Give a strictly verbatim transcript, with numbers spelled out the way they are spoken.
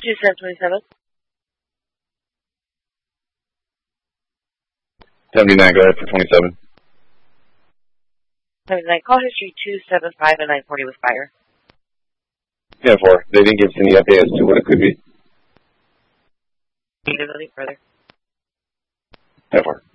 two seven twenty-seven. seventy-nine, go ahead for twenty-seven. seventy-nine, call history two seven five and nine forty with fire. ten four, they didn't give us any update as to what it could be. Nothing further. ten four.